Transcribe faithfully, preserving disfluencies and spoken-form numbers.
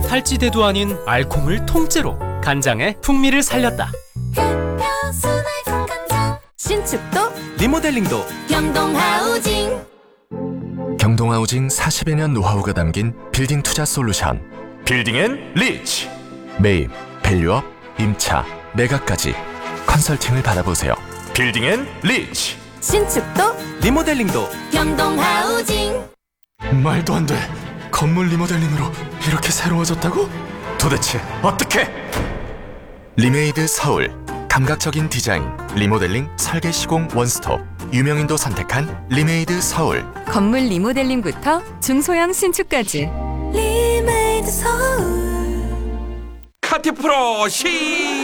탈지대도 아닌 알콩을 통째로 간장에 풍미를 살렸다. 신축도 리모델링도 경동하우징. 경동하우징 사십여 년 노하우가 담긴 빌딩 투자 솔루션. 빌딩 앤 리치. 매입, 밸류업, 임차, 매각까지 컨설팅을 받아보세요. 빌딩 앤 리치. 신축도 리모델링도 경동하우징. 말도 안 돼. 건물 리모델링으로 이렇게 새로워졌다고? 도대체 어떻게? 리메이드 서울. 감각적인 디자인, 리모델링, 설계 시공 원스톱. 유명인도 선택한 리메이드 서울. 건물 리모델링부터 중소형 신축까지. 리메이드 서울. 카티프로 시